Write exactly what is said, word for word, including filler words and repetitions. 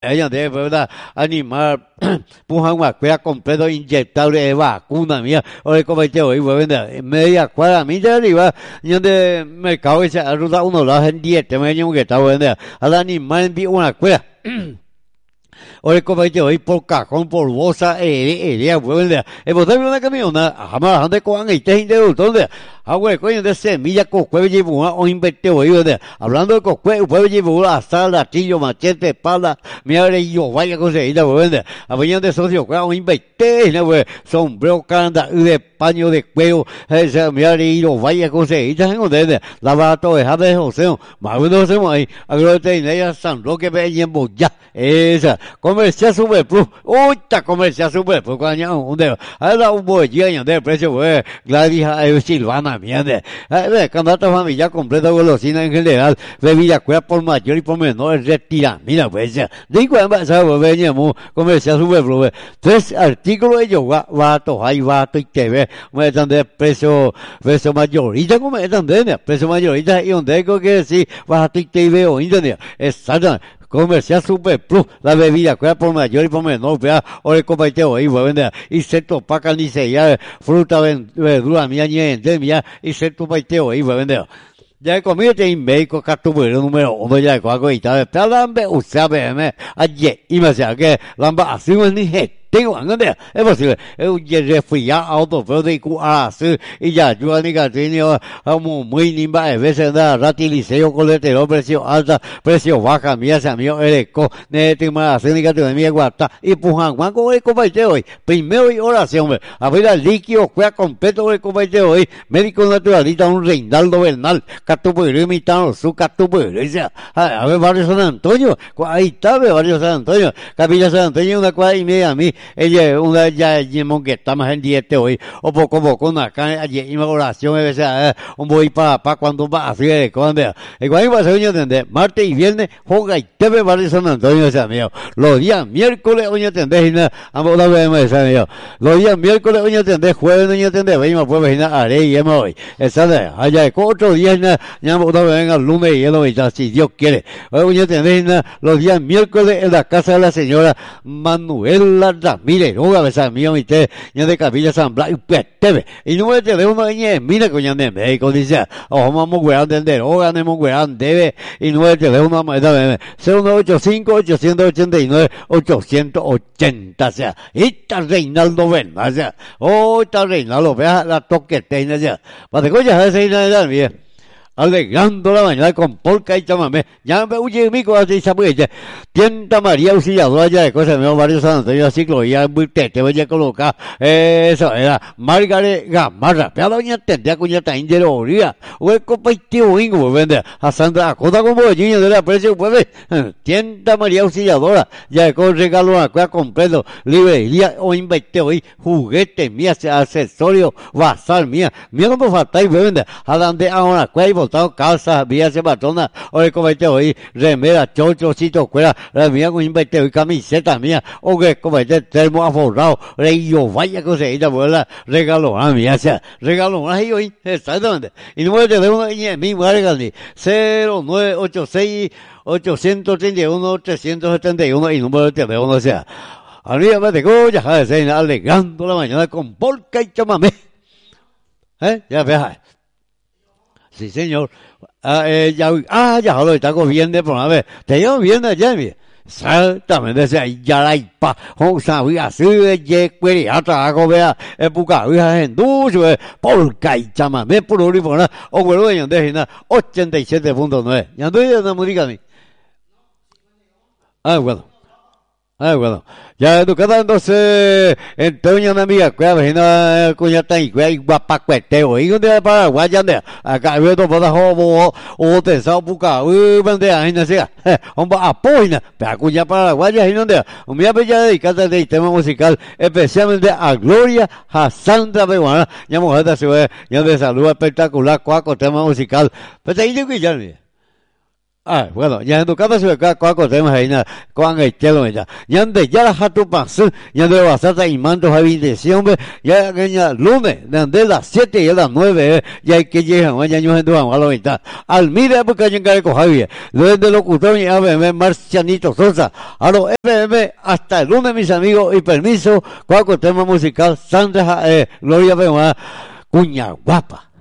Ella de verdad animar pujan una cueva completo inyectable de vacuna mía o de cometeo y vender media cuadra milla arriba donde mercado ese ruta uno la gente dieta me que está vender al animal en una cueva Ore come te oi por cajón por bolsa eh eh vuelve e botar una camiona jamás ande con y te de donde agua coño de semilla cocue llevo o invente oi hablando de cocue puede llevar hasta latillo machete pala mi abre yo vaya cosa y da vuelve habían de socio o invente no sombrero canda de paño de cuello esa mi abre yo vaya cosa y da en donde la va todo dejar de José más no se ahí agrote en ella San Roque ve en ya esa comercial super plus uy ta comercial super plus cuando un ahora un bollo de precio pues Gladys Silvana mierda eh candidato familia completa golosina en general bebida cueva por mayor y por menor retira mira pues digo en sabes veníamos comercial super plus tres artículos de yoga vato hay vato y T V me dan de precio precio mayorita como me dan de precio mayorita y donde digo que sí vato y T V o internet exacto comercial super plus la bebida cueva por mayor y por menor vea o el cometeo ahí vender y se topa ni se ya fruta verdura mía ni de mía y se topa ahí vender ya comí te médico catubero número uno ya cuaco y tal pero lambe usabe me ayer y me decía que lamba así ni tengo ande es posible eu ya fui ya auto pero de cu a y ya yo ni que tenía como muy nimba a veces da ratiliceo coletero precio alta precio baja mía se mío ereco nete más ni que te mi guata y pujan Juan con el compañero hoy primero y oración a ver el líquido juega completo el compañero hoy médico naturalista un Reinaldo Bernal catubero imitando su catubero a ver barrio San Antonio ahí está barrio San Antonio Capilla San Antonio una cuadra y media a mí ella una ya llemo que estamos en dieta hoy o poco poco una acá allí y oración a veces un voy para para cuando va así de cuando igual va a ser entender martes y viernes juega y te ve barrio San Antonio ese mío los días miércoles oña tendés y ambos la vemos ese mío los días miércoles oña tendés jueves oña tendés veis pues vecina haré y hemos hoy esa de allá otro día ya ambos la venga el lunes y el hoy si Dios quiere oña tendés los días miércoles en la casa de la señora Manuela Ramírez, no a veces mío y te ya de Capilla San Blas y peteve y no me te de una niña mira coña de médico dice o vamos a entender o ganemos debe y no te de una manera cero nueve ocho cinco ocho ocho nueve ocho ochenta o sea y está Reinaldo Bernal o sea oh está Reinaldo vea la toqueteña ya para que ya se ina bien alegrando la mañana con polka y chamamé. Ya me huye mi cosa y sabe tienda María Auxiliadora ya de cosas mío barrio San Antonio ciclo ya muy te te voy a colocar eso era Margaret Gamarra pero doña tendría cuña tan de oría o el competitivo ingo vende a Sandra Acosta como niño de la precio pues tienda María Auxiliadora ya de con regalo a cueva completo librería o invité hoy juguete mía accesorio basal mía mira cómo falta y vende a donde ahora cueva calza, vía se patrona, o el comete hoy, remera, chochocito, cuera, la mía con invente hoy, camiseta mía, o que comete termo aforrado, rey yo vaya cosita, vuela, regalo a mí, o sea, regalo a hoy, exactamente. Y no me te de una niña, mi madre, cero nueve ocho seis ocho tres uno tres siete uno y número de teléfono, o sea, arriba me tengo, ya sabes, alegando la mañana con polka y chamamé. ¿Eh? Ya veas. Sí, señor. Ah, eh, ya, ah, ya lo está cogiendo por una vez. Te llevo viendo allá, mire. Exactamente, ese ya la ipa, o sabía, así de ye, cuere, atra, hago, vea, el buca, vea, en dulce, polka y chamamé, por un por nada, o bueno, de yonder, nada, ochenta y siete punto nueve. Ya no hay una música a mí. Ah, bueno. Ah, bueno, ya educada entonces, entonces una amiga, cuya vecina, cuya tan, cuya guapa cueteo, y donde para guayande, acá veo todo para jobo, o te sao buca, uy, vende a gente sea, hombre, apoya, pero cuya para guaya, y donde, un día bella dedicada del tema musical, especialmente a Gloria, a Sandra Peguana, ya mujer se ve, ya de salud espectacular, cuaco tema musical, pues ahí digo que ya, Ah, bueno, ya en tu casa se ve que cuaco temas ahí na, cuan el chelo ya. Ya de ya la hatu pansu, ya de basata y mantos a diciembre, ya que ya lunes, de las siete y a las nueve, ya hay que llegar, ya años en tu a la mitad. Al mire porque ya en Javier, lo de locutor y A B M Marcianito Sosa, a los F M hasta el lunes mis amigos y permiso, cuaco tema musical, Sandra, eh, Gloria Bema, cuña guapa.